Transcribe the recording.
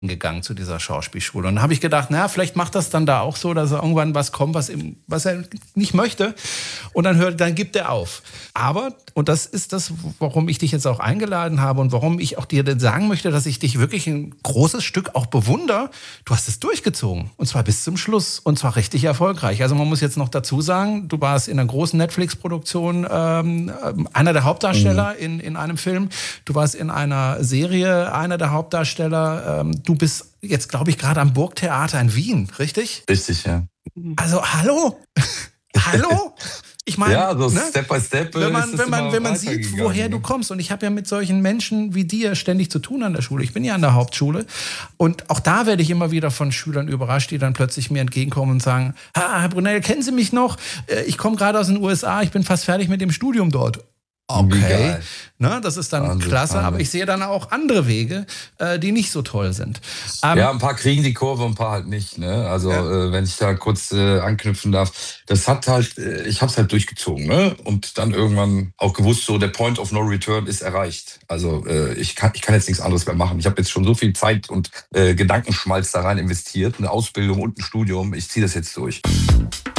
gegangen zu dieser Schauspielschule. Und dann habe ich gedacht, na, vielleicht macht das dann da auch so, dass er irgendwann was kommt, was er nicht möchte. Und dann gibt er auf. Aber, und das ist das, warum ich dich jetzt auch eingeladen habe und warum ich auch dir denn sagen möchte, dass ich dich wirklich ein großes Stück auch bewundere. Du hast es durchgezogen. Und zwar bis zum Schluss. Und zwar richtig erfolgreich. Also man muss jetzt noch dazu sagen, du warst in einer großen Netflix-Produktion einer der Hauptdarsteller in einem Film. Du warst in einer Serie einer der Hauptdarsteller. Du bist jetzt, glaube ich, gerade am Burgtheater in Wien, richtig? Richtig, ja. Also, hallo? Hallo? Ich meine, ja, so Step by Step. Wenn man sieht, woher du kommst. Und ich habe ja mit solchen Menschen wie dir ständig zu tun an der Schule. Ich bin ja an der Hauptschule. Und auch da werde ich immer wieder von Schülern überrascht, die dann plötzlich mir entgegenkommen und sagen, Herr Brunel, kennen Sie mich noch? Ich komme gerade aus den USA, ich bin fast fertig mit dem Studium dort. Okay, ne, das ist dann klasse, aber ich sehe dann auch andere Wege, die nicht so toll sind. Ja, ein paar kriegen die Kurve, ein paar halt nicht. Ne? Also wenn ich da kurz anknüpfen darf, das hat halt, ich habe es halt durchgezogen, ne? Und dann irgendwann auch gewusst, so der Point of No Return ist erreicht. Also ich kann jetzt nichts anderes mehr machen. Ich habe jetzt schon so viel Zeit und Gedankenschmalz da rein investiert, eine Ausbildung und ein Studium. Ich ziehe das jetzt durch.